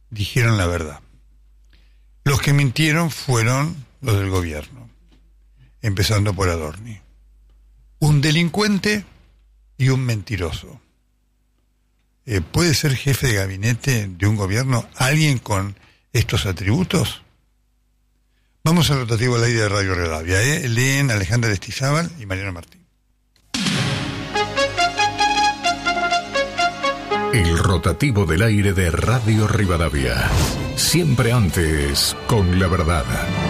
dijeron la verdad. Los que mintieron fueron los del gobierno, empezando por Adorni. Un delincuente y un mentiroso. ¿Puede ser jefe de gabinete de un gobierno alguien con estos atributos? Vamos al rotativo al aire de Radio Rivadavia. Leen Alejandra Estizábal y Mariano Martín. El rotativo del aire de Radio Rivadavia. Siempre antes, con la verdad.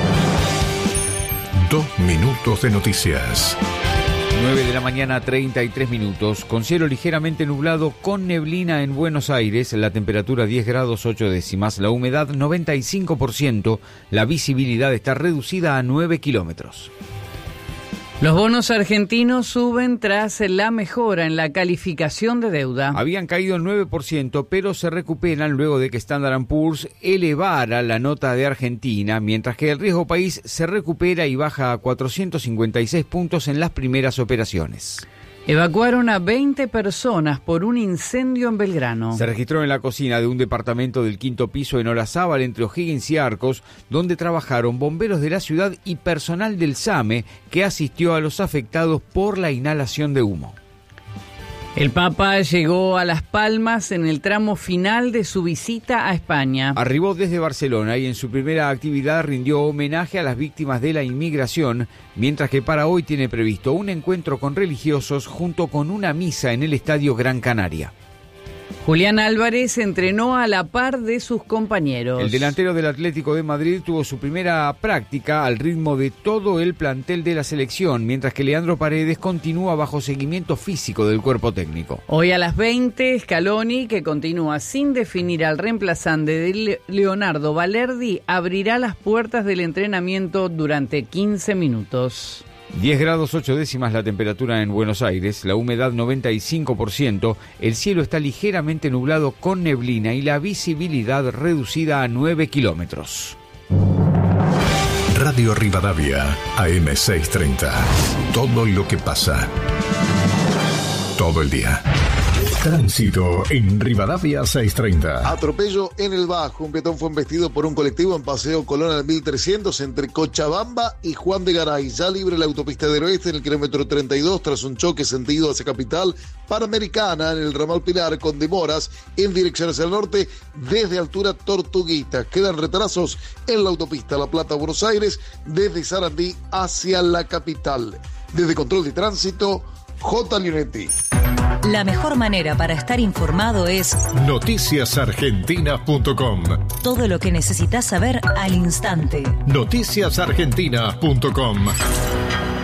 2 minutos de noticias. 9 de la mañana, 33 minutos. Con cielo ligeramente nublado, con neblina en Buenos Aires. La temperatura 10 grados 8 décimas. La humedad 95%. La visibilidad está reducida a 9 kilómetros. Los bonos argentinos suben tras la mejora en la calificación de deuda. Habían caído el 9%, pero se recuperan luego de que Standard & Poor's elevara la nota de Argentina, mientras que el riesgo país se recupera y baja a 456 puntos en las primeras operaciones. Evacuaron a 20 personas por un incendio en Belgrano. Se registró en la cocina de un departamento del 5º piso en Olazábal, entre O'Higgins y Arcos, donde trabajaron bomberos de la ciudad y personal del SAME, que asistió a los afectados por la inhalación de humo. El Papa llegó a Las Palmas en el tramo final de su visita a España. Arribó desde Barcelona y en su primera actividad rindió homenaje a las víctimas de la inmigración, mientras que para hoy tiene previsto un encuentro con religiosos junto con una misa en el Estadio Gran Canaria. Julián Álvarez entrenó a la par de sus compañeros. El delantero del Atlético de Madrid tuvo su primera práctica al ritmo de todo el plantel de la selección, mientras que Leandro Paredes continúa bajo seguimiento físico del cuerpo técnico. Hoy a las 20, Scaloni, que continúa sin definir al reemplazante de Leonardo Valerdi, abrirá las puertas del entrenamiento durante 15 minutos. 10 grados 8 décimas la temperatura en Buenos Aires, la humedad 95%, el cielo está ligeramente nublado con neblina y la visibilidad reducida a 9 kilómetros. Radio Rivadavia, AM 630. Todo lo que pasa. Todo el día. Tránsito en Rivadavia 630. Atropello en el Bajo. Un peatón fue embestido por un colectivo en Paseo Colón al 1300 entre Cochabamba y Juan de Garay. Ya libre la autopista del Oeste en el kilómetro 32 tras un choque sentido hacia Capital. Panamericana en el ramal Pilar con demoras en dirección hacia el norte desde altura Tortuguita. Quedan retrasos en la autopista La Plata-Buenos Aires desde Sarandí hacia la capital. Desde Control de Tránsito, J. Leonetti. La mejor manera para estar informado es noticiasargentinas.com. Todo lo que necesitas saber al instante. Noticiasargentinas.com.